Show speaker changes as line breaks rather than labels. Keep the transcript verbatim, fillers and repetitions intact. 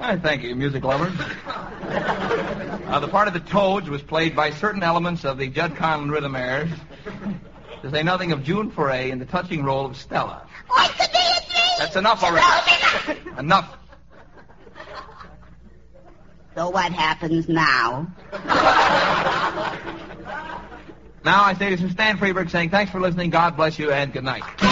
I thank you, music lover. Uh, the part of the Toads was played by certain elements of the Judd Conlon Rhythm Airs, to say nothing of June Foray in the touching role of Stella.
What's the day?
That's enough already. Enough.
So what happens now?
Now I say this is Stan Freeberg saying thanks for listening, God bless you, and good night.